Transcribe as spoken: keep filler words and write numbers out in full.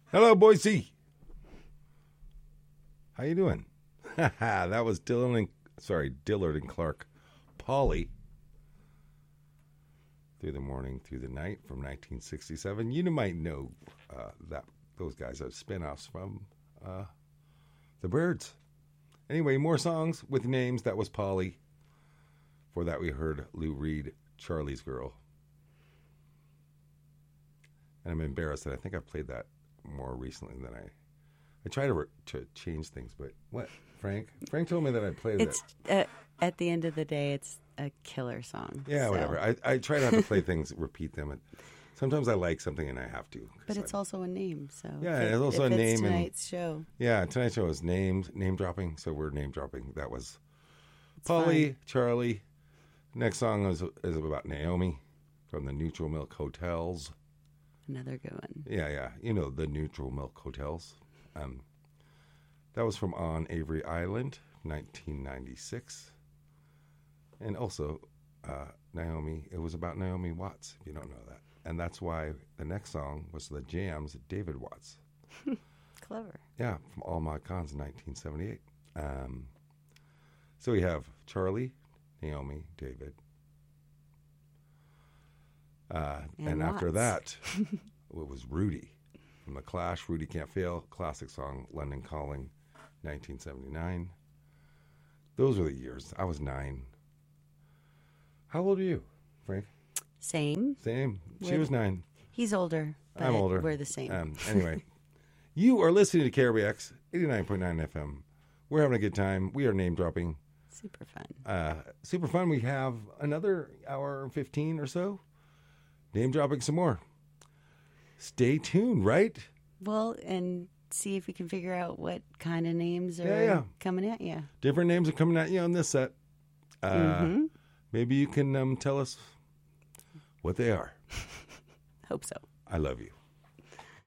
Hello, Boise. How you doing? That was Dylan and sorry, Dillard and Clark. Polly. Through the Morning, Through the Night from nineteen sixty-seven. You might know uh, that those guys are spin-offs from uh, the Byrds. Anyway, more songs with names. That was Polly. For that, we heard Lou Reed, Charlie's Girl. And I'm embarrassed that I think I played that more recently than I. I try to re- to change things, but what, Frank? Frank told me that I played It's it. uh, at the end of the day, it's a killer song. Yeah, so. whatever. I, I try not to play things, repeat them. And sometimes I like something and I have to. But it's I, also a name, so yeah, if, it's also if a it's name. Tonight's and, show. Yeah, tonight's show is named name dropping, so we're name dropping. That was It's Polly, fine. Charlie. Next song is is about Naomi from the Neutral Milk Hotels. Another good one. Yeah, yeah. You know, the Neutral Milk Hotels. Um, that was from On Avery Island, nineteen ninety-six. And also, uh, Naomi, it was about Naomi Watts, if you don't know that. And that's why the next song was The Jams, David Watts. Clever. Yeah, from All Mod Cons, nineteen seventy-eight. Um, so we have Charlie, Naomi, David. Uh, and And after Watts. that, it was Rudy from The Clash. Rudy Can't Fail, classic song, London Calling, nineteen seventy-nine. Those were the years. I was nine. How old are you, Frank? Same. Same. She We're was the- nine. He's older. But I'm older. We're the same. Um, anyway, you are listening to K R B X eighty-nine point nine F M. We're having a good time. We are name dropping. Super fun. Uh, super fun. We have another hour and fifteen or so. Name dropping some more. Stay tuned, right? Well, and see if we can figure out what kind of names are Yeah, yeah. coming at you. Different names are coming at you on this set. Uh, Mm-hmm. Maybe you can um, tell us what they are. Hope so. I love you.